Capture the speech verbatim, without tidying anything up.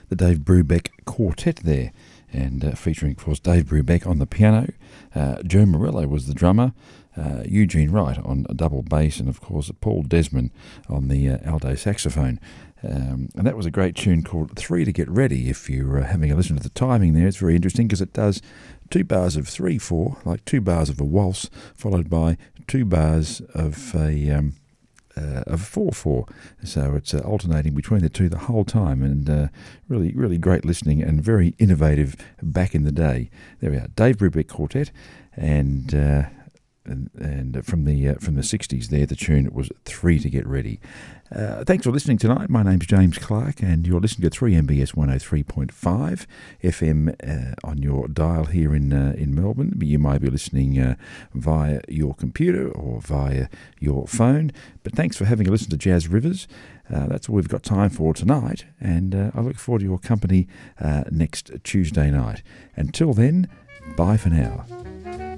the Dave Brubeck Quartet there, and uh, featuring, of course, Dave Brubeck on the piano, uh, Joe Morello was the drummer, uh, Eugene Wright on a double bass, and, of course, Paul Desmond on the uh, alto saxophone. Um, and that was a great tune called Three to Get Ready. If you're uh, having a listen to the timing there, it's very interesting because it does two bars of three four, like two bars of a waltz, followed by two bars of a um, uh, of four four. So it's uh, alternating between the two the whole time, and uh, really, really great listening and very innovative back in the day. There we are, Dave Brubeck Quartet, and uh, and, and from the uh, from the sixties there, the tune was Three to Get Ready. Uh, thanks for listening tonight. My name's James Clark, and you're listening to three M B S one oh three point five F M uh, on your dial here in uh, in Melbourne. You might be listening uh, via your computer or via your phone. But thanks for having a listen to Jazz Rivers. Uh, that's all we've got time for tonight, and uh, I look forward to your company uh, next Tuesday night. Until then, bye for now.